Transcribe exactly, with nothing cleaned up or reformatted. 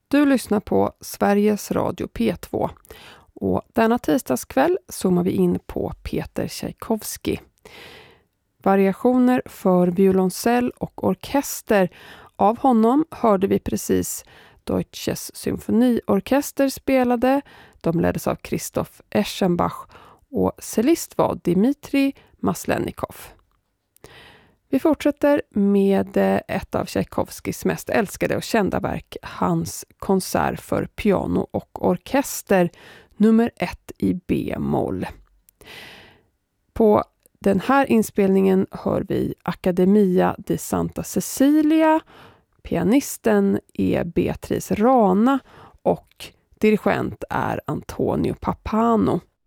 Du lyssnar på Sveriges Radio P två och denna tisdagskväll zoomar vi in på Peter Tchaikovsky. Variationer för violoncell och orkester av honom hörde vi precis. Deutsches Symfoniorkester spelade, de leddes av Christoph Eschenbach och cellist var Dmitri Maslenikov. Vi fortsätter med ett av Tchaikovskys mest älskade och kända verk, hans konsert för piano och orkester nummer ett i B-moll. På den här inspelningen hör vi Accademia di Santa Cecilia, pianisten är Beatrice Rana och dirigent är Antonio Pappano.